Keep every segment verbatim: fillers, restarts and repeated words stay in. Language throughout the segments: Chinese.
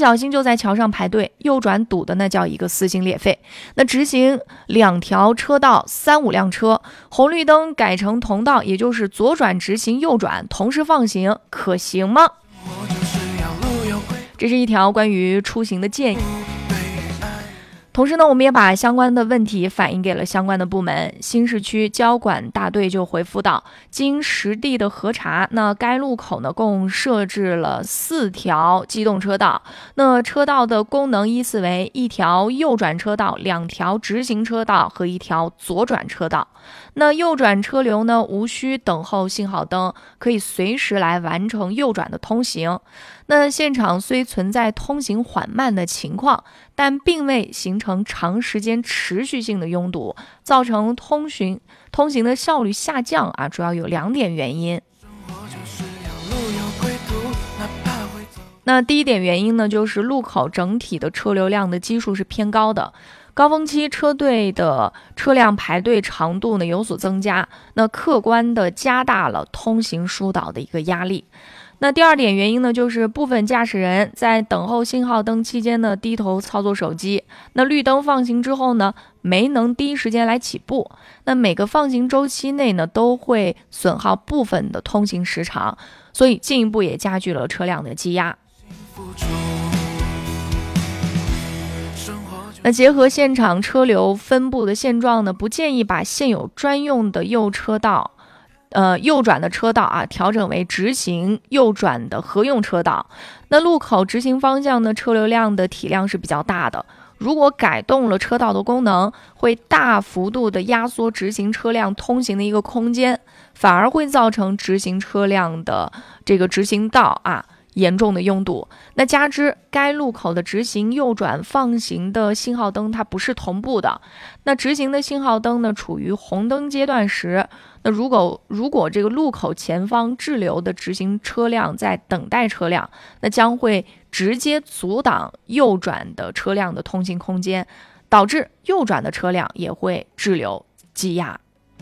小心就在桥上排队，右转堵的那叫一个撕心裂肺。那直行两条车道三五辆车，红绿灯改成同道，也就是左转直行右转同时放行，可行吗？这是一条关于出行的建议。同时呢，我们也把相关的问题反映给了相关的部门。新市区交管大队就回复到，经实地的核查，那该路口呢共设置了四条机动车道，那车道的功能依次为一条右转车道、两条直行车道和一条左转车道。那右转车流呢无需等候信号灯，可以随时来完成右转的通行。那现场虽存在通行缓慢的情况，但并未形成长时间持续性的拥堵，造成通行通行的效率下降啊，主要有两点原因。那第一点原因呢，就是路口整体的车流量的基数是偏高的，高峰期车队的车辆排队长度呢有所增加，那客观的加大了通行疏导的一个压力。那第二点原因呢，就是部分驾驶人在等候信号灯期间呢低头操作手机，那绿灯放行之后呢没能第一时间来起步，那每个放行周期内呢都会损耗部分的通行时长，所以进一步也加剧了车辆的积压。那结合现场车流分布的现状呢，不建议把现有专用的右车道呃，右转的车道啊，调整为直行右转的合用车道。那路口直行方向呢，车流量的体量是比较大的。如果改动了车道的功能，会大幅度的压缩直行车辆通行的一个空间，反而会造成直行车辆的这个直行道啊严重的拥堵。那加之该路口的直行右转放行的信号灯它不是同步的，那直行的信号灯呢处于红灯阶段时，那如果如果这个路口前方滞留的直行车辆在等待车辆，那将会直接阻挡右转的车辆的通行空间，导致右转的车辆也会滞留积压。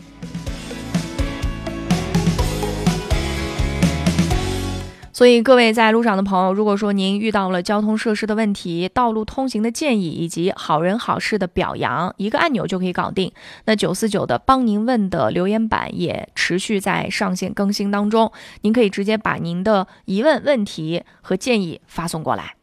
所以各位在路上的朋友，如果说您遇到了交通设施的问题、道路通行的建议以及好人好事的表扬，一个按钮就可以搞定。那九四九的帮您问的留言板也持续在上线更新当中，您可以直接把您的疑问、问题和建议发送过来。